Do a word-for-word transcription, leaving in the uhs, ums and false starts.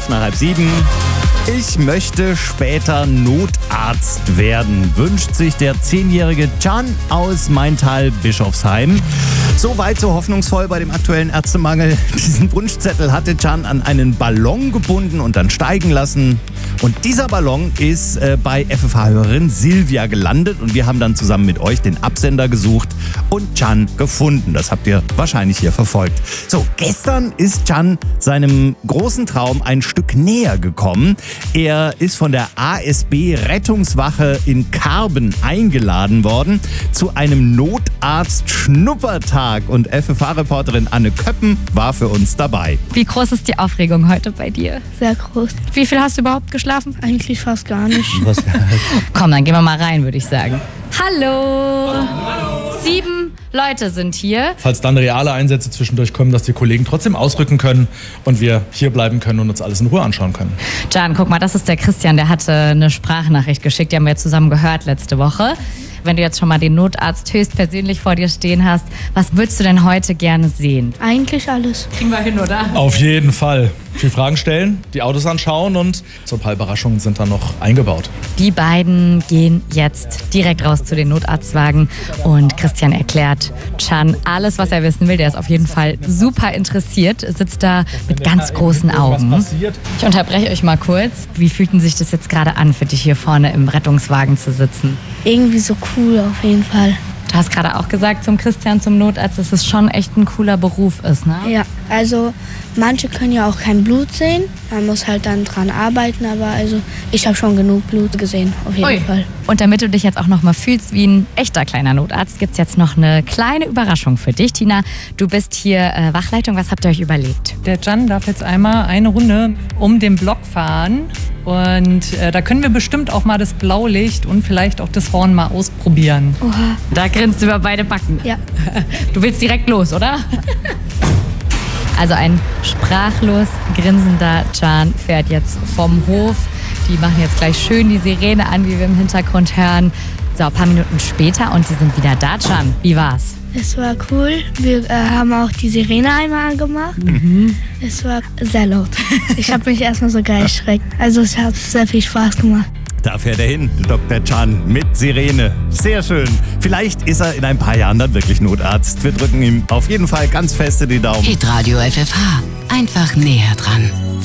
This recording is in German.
nach halb sieben. Ich möchte später Notarzt werden, wünscht sich der zehnjährige Can aus Maintal-Bischofsheim. So weit, so hoffnungsvoll bei dem aktuellen Ärztemangel. Diesen Wunschzettel hatte Can an einen Ballon gebunden und dann steigen lassen. Und dieser Ballon ist äh, bei F F H-Hörerin Silvia gelandet und wir haben dann zusammen mit euch den Absender gesucht und Can gefunden. Das habt ihr wahrscheinlich hier verfolgt. So, gestern ist Can seinem großen Traum ein Stück näher gekommen. Er ist von der A S B-Rettungswache in Karben eingeladen worden zu einem Notarzt-Schnuppertag und F F H-Reporterin Anne Köppen war für uns dabei. Wie groß ist die Aufregung heute bei dir? Sehr groß. Wie viel hast du überhaupt geschlafen? Eigentlich fast gar nicht. Komm, dann gehen wir mal rein, würde ich sagen. Hallo! Hallo. Sieben Leute sind hier. Falls dann reale Einsätze zwischendurch kommen, dass die Kollegen trotzdem ausrücken können und wir hier bleiben können und uns alles in Ruhe anschauen können. Can, guck mal, das ist der Christian, der hatte eine Sprachnachricht geschickt, die haben wir jetzt zusammen gehört letzte Woche. Wenn du jetzt schon mal den Notarzt höchstpersönlich vor dir stehen hast, was würdest du denn heute gerne sehen? Eigentlich alles. Kriegen wir hin, oder? Auf jeden Fall. Viel Fragen stellen, die Autos anschauen und so ein paar Überraschungen sind dann noch eingebaut. Die beiden gehen jetzt direkt raus zu den Notarztwagen und Christian erklärt Can alles, was er wissen will. Der ist auf jeden Fall super interessiert, sitzt da mit ganz großen Augen. Ich unterbreche euch mal kurz. Wie fühlt denn sich das jetzt gerade an, für dich hier vorne im Rettungswagen zu sitzen? Irgendwie so cool auf jeden Fall. Du hast gerade auch gesagt zum Christian, zum Notarzt, dass es schon echt ein cooler Beruf ist, ne? Ja, also manche können ja auch kein Blut sehen. Man muss halt dann dran arbeiten, aber also ich habe schon genug Blut gesehen, auf jeden Ui. Fall. Und damit du dich jetzt auch noch mal fühlst wie ein echter kleiner Notarzt, gibt es jetzt noch eine kleine Überraschung für dich. Tina, du bist hier äh, Wachleitung. Was habt ihr euch überlegt? Der Can darf jetzt einmal eine Runde um den Block fahren. Und äh, da können wir bestimmt auch mal das Blaulicht und vielleicht auch das Horn mal ausprobieren. Oha. Da grinst du über beide Backen. Ja. Du willst direkt los, oder? Also ein sprachlos grinsender Can fährt jetzt vom Hof. Die machen jetzt gleich schön die Sirene an, wie wir im Hintergrund hören. So, ein paar Minuten später und sie sind wieder da. Can, wie war's? Es war cool. Wir äh, haben auch die Sirene einmal angemacht. Mhm. Es war sehr laut. Ich habe mich erstmal sogar erschreckt. Also es hat sehr viel Spaß gemacht. Da fährt er hin, Doktor Can, mit Sirene. Sehr schön. Vielleicht ist er in ein paar Jahren dann wirklich Notarzt. Wir drücken ihm auf jeden Fall ganz feste die Daumen. Hitradio F F H. Einfach näher dran.